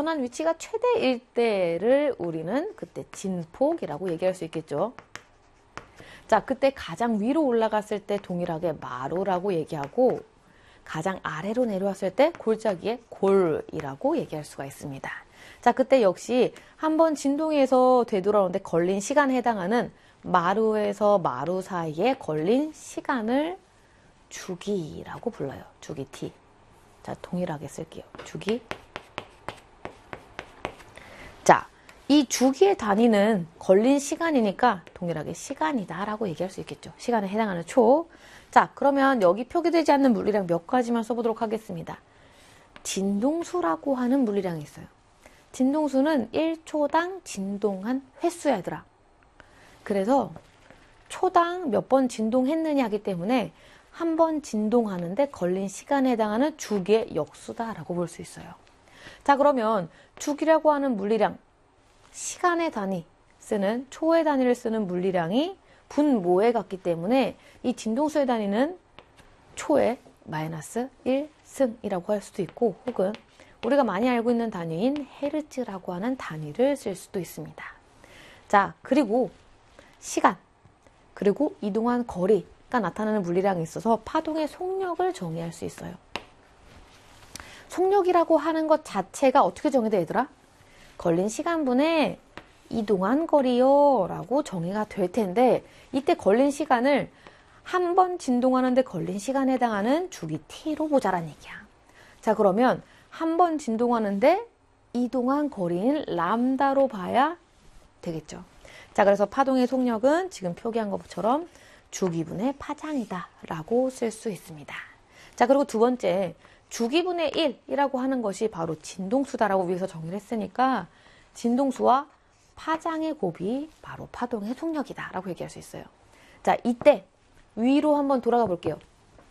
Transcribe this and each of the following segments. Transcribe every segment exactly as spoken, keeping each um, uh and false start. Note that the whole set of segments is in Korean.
원하는 위치가 최대일 때를 우리는 그때 진폭이라고 얘기할 수 있겠죠. 자, 그때 가장 위로 올라갔을 때 동일하게 마루라고 얘기하고 가장 아래로 내려왔을 때 골짜기에 골이라고 얘기할 수가 있습니다. 자, 그때 역시 한번 진동에서 되돌아오는데 걸린 시간에 해당하는 마루에서 마루 사이에 걸린 시간을 주기라고 불러요. 주기 t. 자, 동일하게 쓸게요. 주기. 자, 이 주기의 단위는 걸린 시간이니까 동일하게 시간이다 라고 얘기할 수 있겠죠. 시간에 해당하는 초. 자, 그러면 여기 표기되지 않는 물리량 몇 가지만 써보도록 하겠습니다. 진동수라고 하는 물리량이 있어요. 진동수는 일 초당 진동한 횟수야, 얘들아. 그래서 초당 몇 번 진동했느냐 하기 때문에 한 번 진동하는데 걸린 시간에 해당하는 주기의 역수다라고 볼 수 있어요. 자, 그러면 주기라고 하는 물리량, 시간의 단위 쓰는 초의 단위를 쓰는 물리량이 분모에 같기 때문에 이 진동수의 단위는 초의 마이너스 일 승이라고 할 수도 있고 혹은 우리가 많이 알고 있는 단위인 헤르츠라고 하는 단위를 쓸 수도 있습니다. 자, 그리고 시간, 그리고 이동한 거리가 나타나는 물리량이 있어서 파동의 속력을 정의할 수 있어요. 속력이라고 하는 것 자체가 어떻게 정의돼, 얘들아? 걸린 시간분의 이동한 거리요 라고 정의가 될 텐데 이때 걸린 시간을 한 번 진동하는데 걸린 시간에 해당하는 주기 t로 보자란 얘기야. 자, 그러면 한 번 진동하는데 이동한 거리인 람다로 봐야 되겠죠. 자, 그래서 파동의 속력은 지금 표기한 것처럼 주기분의 파장이다 라고 쓸 수 있습니다. 자, 그리고 두 번째, 주기분의 일이라고 하는 것이 바로 진동수다라고 위에서 정의를 했으니까 진동수와 파장의 곱이 바로 파동의 속력이다 라고 얘기할 수 있어요. 자, 이때 위로 한번 돌아가 볼게요.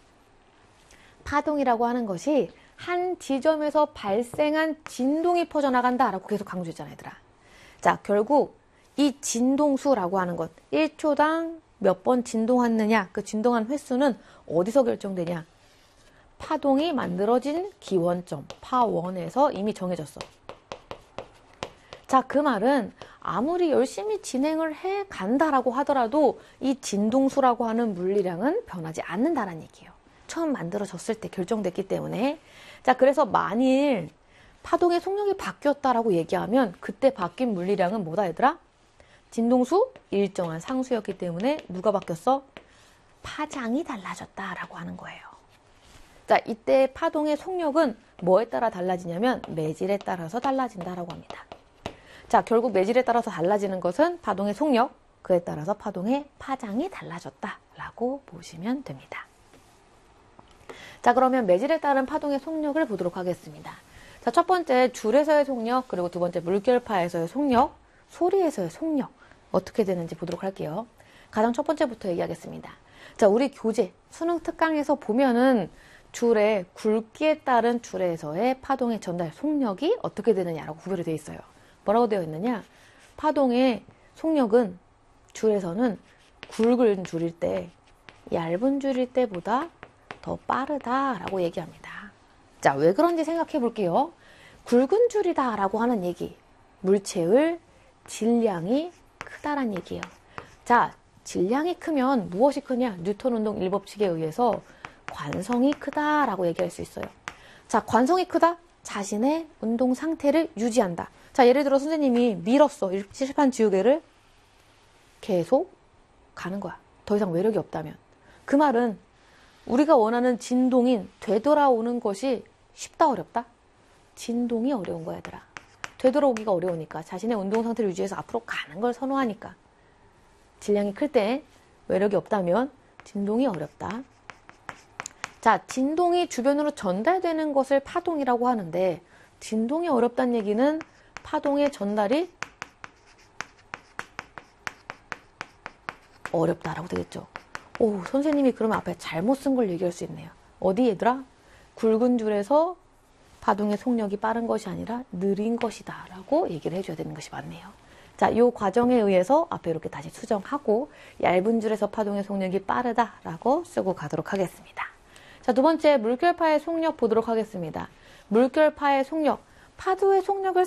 파동이라고 하는 것이 한 지점에서 발생한 진동이 퍼져나간다 라고 계속 강조했잖아, 얘들아. 자, 결국 이 진동수라고 하는 것, 일 초당 몇 번 진동했느냐, 그 진동한 횟수는 어디서 결정되냐? 파동이 만들어진 기원점, 파원에서 이미 정해졌어. 자, 그 말은 아무리 열심히 진행을 해 간다라고 하더라도 이 진동수라고 하는 물리량은 변하지 않는다는 얘기예요. 처음 만들어졌을 때 결정됐기 때문에. 자, 그래서 만일 파동의 속력이 바뀌었다라고 얘기하면 그때 바뀐 물리량은 뭐다, 얘들아? 진동수 일정한 상수였기 때문에 누가 바뀌었어? 파장이 달라졌다라고 하는 거예요. 자, 이때 파동의 속력은 뭐에 따라 달라지냐면 매질에 따라서 달라진다라고 합니다. 자, 결국 매질에 따라서 달라지는 것은 파동의 속력, 그에 따라서 파동의 파장이 달라졌다라고 보시면 됩니다. 자, 그러면 매질에 따른 파동의 속력을 보도록 하겠습니다. 자, 첫 번째 줄에서의 속력, 그리고 두 번째 물결파에서의 속력, 소리에서의 속력 어떻게 되는지 보도록 할게요. 가장 첫 번째부터 얘기하겠습니다. 자, 우리 교재 수능 특강에서 보면은 줄의 굵기에 따른 줄에서의 파동의 전달 속력이 어떻게 되느냐라고 구별이 되어 있어요. 뭐라고 되어 있느냐? 파동의 속력은 줄에서는 굵은 줄일 때, 얇은 줄일 때보다 더 빠르다라고 얘기합니다. 자, 왜 그런지 생각해 볼게요. 굵은 줄이다라고 하는 얘기, 물체의 질량이 크다란 얘기예요. 자, 질량이 크면 무엇이 크냐? 뉴턴 운동 일 법칙에 의해서 관성이 크다라고 얘기할 수 있어요. 자, 관성이 크다? 자신의 운동 상태를 유지한다. 자, 예를 들어 선생님이 밀었어. 칠판 지우개를 계속 가는 거야. 더 이상 외력이 없다면. 그 말은 우리가 원하는 진동인 되돌아오는 것이 쉽다, 어렵다? 진동이 어려운 거야, 얘들아. 되돌아오기가 어려우니까 자신의 운동 상태를 유지해서 앞으로 가는 걸 선호하니까. 질량이 클 때 외력이 없다면 진동이 어렵다. 자, 진동이 주변으로 전달되는 것을 파동이라고 하는데 진동이 어렵다는 얘기는 파동의 전달이 어렵다라고 되겠죠. 오, 선생님이 그러면 앞에 잘못 쓴 걸 얘기할 수 있네요. 어디 얘들아? 굵은 줄에서 파동의 속력이 빠른 것이 아니라 느린 것이다 라고 얘기를 해줘야 되는 것이 맞네요. 자, 이 과정에 의해서 앞에 이렇게 다시 수정하고 얇은 줄에서 파동의 속력이 빠르다라고 쓰고 가도록 하겠습니다. 자, 두 번째 물결파의 속력 보도록 하겠습니다. 물결파의 속력, 파도의 속력을